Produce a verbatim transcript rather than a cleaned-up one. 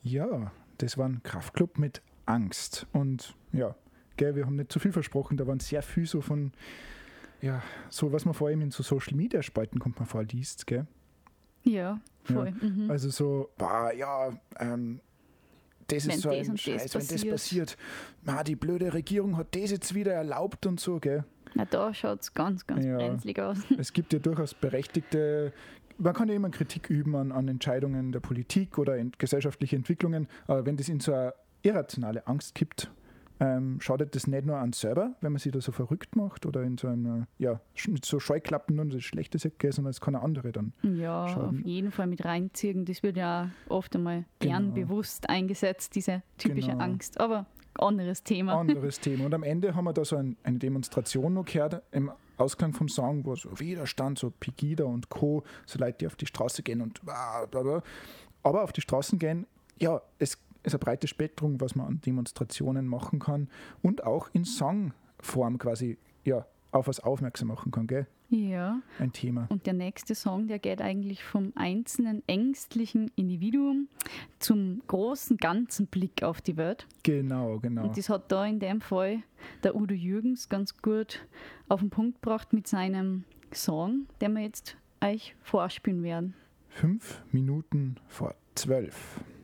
Ja, das war ein Kraftklub mit Angst. Und ja, gell, wir haben nicht zu viel versprochen, da waren sehr viel so von, ja, so was man vor allem in so Social Media Spalten kommt man vor, liest, gell? Ja, voll. Ja. Mhm. Also so, bah, ja, ähm, das Wenn ist so das ein und das Scheiß, wenn das passiert. passiert. Ma, die blöde Regierung hat das jetzt wieder erlaubt und so, gell? Na, da schaut es ganz, ganz Ja. brenzlig aus. Es gibt ja durchaus berechtigte, man kann ja immer Kritik üben an, an Entscheidungen der Politik oder in gesellschaftliche Entwicklungen, aber wenn das in so eine irrationale Angst kippt, ähm, schadet das nicht nur an selber, wenn man sich da so verrückt macht oder in so einer, ja, mit so Scheuklappen nur das Schlechte sagt, sondern es kann auch andere dann Ja, schaden. auf jeden Fall mit reinziehen. Das wird ja auch oft einmal gern Genau. bewusst eingesetzt, diese typische Genau. Angst. Aber anderes Thema. Anderes Thema. Und am Ende haben wir da so ein, eine Demonstration noch gehört, im Ausklang vom Song, wo so Widerstand, so Pegida und Co., so Leute, die auf die Straße gehen und bla, bla, bla. Aber auf die Straßen gehen, ja, es ist ein breites Spektrum, was man an Demonstrationen machen kann und auch in Songform quasi, ja, auf was aufmerksam machen kann, gell? Ja. Ein Thema. Und der nächste Song, der geht eigentlich vom einzelnen ängstlichen Individuum zum großen ganzen Blick auf die Welt. Genau, genau. Und das hat da in dem Fall der Udo Jürgens ganz gut auf den Punkt gebracht mit seinem Song, den wir jetzt euch vorspielen werden. Fünf Minuten vor zwölf.